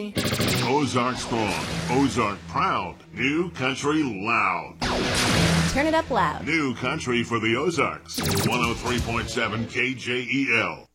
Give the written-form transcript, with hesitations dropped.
Ozark strong, Ozark proud, New Country loud. Turn it up loud. New Country for the Ozarks, 103.7 KJEL.